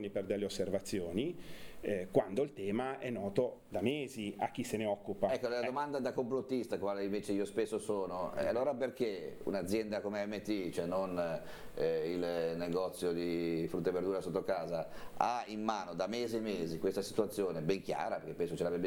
giorni per delle osservazioni, quando il tema è noto da mesi a chi se ne occupa. Ecco, la domanda da complottista, quale invece io spesso sono, allora perché un'azienda come MT, cioè non il negozio di frutta e verdura sotto casa, ha in mano da mesi e mesi questa situazione ben chiara, perché penso ce l'avrebbe